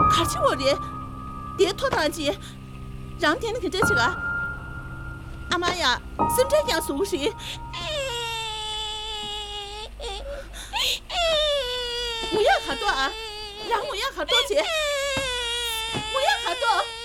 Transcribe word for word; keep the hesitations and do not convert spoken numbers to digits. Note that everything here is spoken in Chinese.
卡起我的，爹拖堂机，让天的看这些个，阿妈呀，是这样熟悉。我要卡多啊，让我要卡多钱，我要卡多。